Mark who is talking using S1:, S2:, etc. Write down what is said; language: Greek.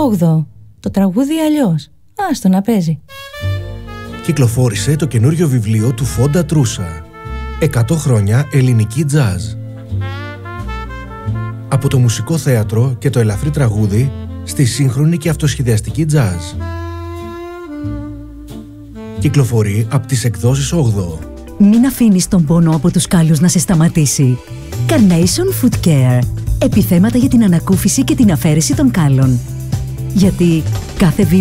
S1: 8. Το τραγούδι αλλιώς. Άστο να παίζει.
S2: Κυκλοφόρησε το καινούριο βιβλίο του Φόντα Τρούσα. 100 χρόνια ελληνική τζάζ. Από το μουσικό θέατρο και το ελαφρύ τραγούδι στη σύγχρονη και αυτοσχεδιαστική τζάζ. Κυκλοφορεί από τις εκδόσεις 8.
S3: Μην αφήνεις τον πόνο από τους κάλους να σε σταματήσει. Carnation Foot Care. Επιθέματα για την ανακούφιση και την αφαίρεση των κάλων. Γιατί κάθε βήμα